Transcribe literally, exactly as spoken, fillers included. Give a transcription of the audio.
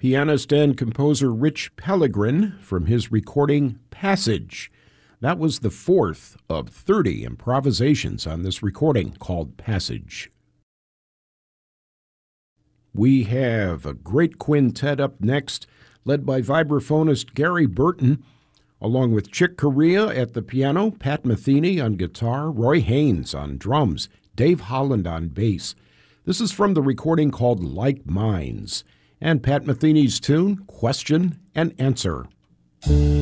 pianist and composer Rich Pellegrin from his recording Passage. That was the fourth of thirty improvisations on this recording called Passage. We have a great quintet up next, led by vibraphonist Gary Burton, along with Chick Corea at the piano, Pat Metheny on guitar, Roy Haynes on drums, Dave Holland on bass. This is from the recording called Like Minds, and Pat Metheny's tune, Question and Answer.